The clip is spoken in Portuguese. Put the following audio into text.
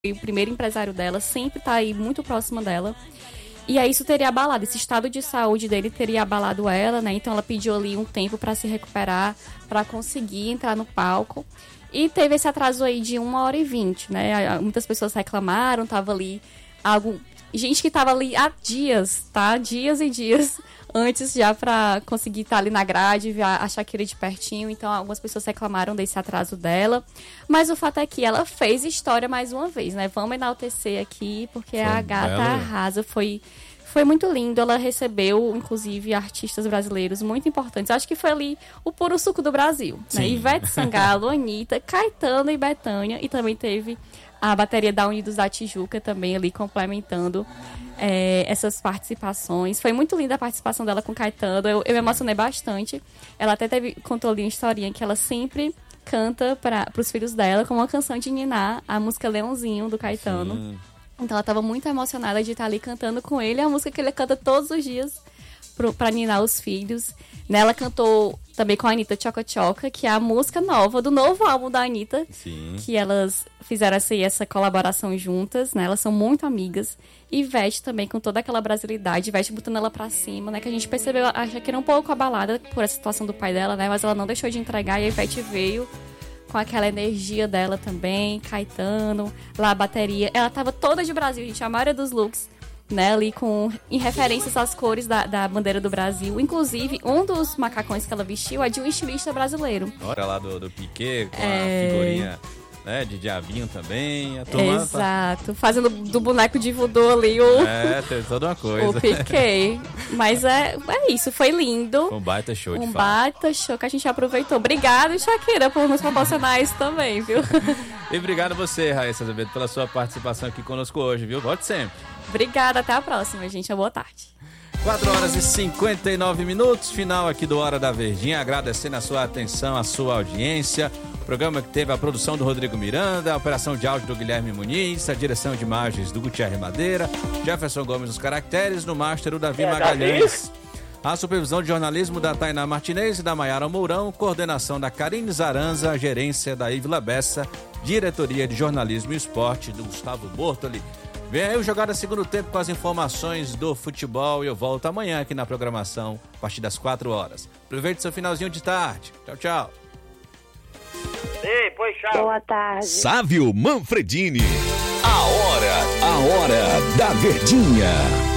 o primeiro empresário dela, sempre tá aí muito próximo dela. E aí isso teria abalado, esse estado de saúde dele teria abalado ela, né? Então ela pediu ali um tempo para se recuperar, para conseguir entrar no palco. E teve esse atraso aí de 1h20, né? Muitas pessoas reclamaram, tava ali gente que tava ali há dias, tá? Dias e dias antes já pra conseguir estar ali na grade, ver a Shakira de pertinho. Então algumas pessoas reclamaram desse atraso dela. Mas o fato é que ela fez história mais uma vez, né? Vamos enaltecer aqui, porque a gata arrasa. Foi muito lindo. Ela recebeu, inclusive, artistas brasileiros muito importantes. Acho que foi ali o puro suco do Brasil, né? Ivete Sangalo, Anitta, Caetano e Bethânia. E também teve a bateria da Unidos da Tijuca também ali complementando essas participações. Foi muito linda a participação dela com Caetano. Eu me emocionei bastante. Ela até contou ali uma historinha que ela sempre canta para os filhos dela como uma canção de ninar, a música Leãozinho, do Caetano. Sim. Então ela estava muito emocionada de estar ali cantando com ele, a música que ele canta todos os dias para ninar os filhos. Ela cantou também com a Anitta Choca Choca, que é a música nova do novo álbum da Anitta. Sim. Que elas fizeram essa colaboração juntas, né? Elas são muito amigas. E Ivete também, com toda aquela brasilidade, Ivete botando ela pra cima, né? Que a gente percebeu, a Shakira um pouco abalada por essa situação do pai dela, né? Mas ela não deixou de entregar e a Ivete veio com aquela energia dela também, Caetano, lá a bateria. Ela tava toda de Brasil, gente, a maioria dos looks, né, ali em referências às cores da bandeira do Brasil. Inclusive, um dos macacões que ela vestiu é de um estilista brasileiro. Olha lá do Piquet, com a figurinha, né, de diabinho também. A turma exato, fazendo do boneco de voodoo ali tem toda uma coisa. O Piquet. Mas é isso, foi lindo. Um baita show, de fato. Um baita show que a gente aproveitou. Obrigada, Shakira, por nos proporcionar isso também, viu? E obrigado a você, Raíssa Azevedo, pela sua participação aqui conosco hoje, viu? Volte sempre. Obrigada, até a próxima, gente. Uma boa tarde. 4h59, final aqui do Hora da Verdinha. Agradecendo a sua atenção, a sua audiência. O programa que teve a produção do Rodrigo Miranda, a operação de áudio do Guilherme Muniz, a direção de imagens do Gutierre Madeira, Jefferson Gomes dos Caracteres, no Master o Davi Magalhães. A supervisão de jornalismo da Tainá Martinez e da Maiara Mourão, coordenação da Karine Zaranza, gerência da Ivla Bessa, diretoria de jornalismo e esporte do Gustavo Bortoli. Vem aí o Jogada Segundo Tempo com as informações do futebol e eu volto amanhã aqui na programação a partir das 4h. Aproveite seu finalzinho de tarde. Tchau, tchau. Ei, pois tchau. Boa tarde. Sávio Manfredini. A hora da Verdinha.